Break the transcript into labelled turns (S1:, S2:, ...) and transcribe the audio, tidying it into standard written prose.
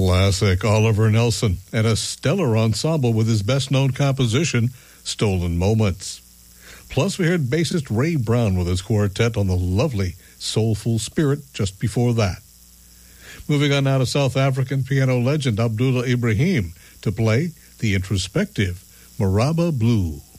S1: Classic Oliver Nelson and a stellar ensemble with his best-known composition, Stolen Moments. Plus, we heard bassist Ray Brown with his quartet on the lovely Soulful Spirit just before that. Moving on now to South African piano legend Abdullah Ibrahim to play the introspective Maraba Blue.